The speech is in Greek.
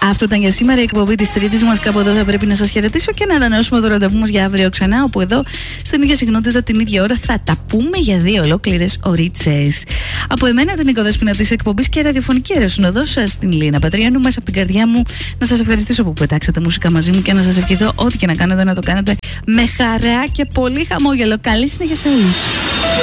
Αυτό ήταν για σήμερα η εκπομπή της Τρίτης μας. Κάπου εδώ θα πρέπει να σας χαιρετήσω και να ανανεώσουμε το ραντεβού μας για αύριο ξανά. Όπου εδώ στην ίδια συχνότητα την ίδια ώρα θα τα πούμε για 2 ολόκληρες ωρίτσες. Από εμένα την οικοδέσποινα της εκπομπής και ραδιοφωνική αεροσυνοδός στην Λίνα Πατριάνου, μέσα από την καρδιά μου να σας ευχαριστήσω που πετάξατε μουσικά μαζί μου και να σας ευχηθώ ό,τι και να κάνετε να το κάνετε με χαρά και πολύ χαμόγελο. Καλή συνέχεια σε όλους.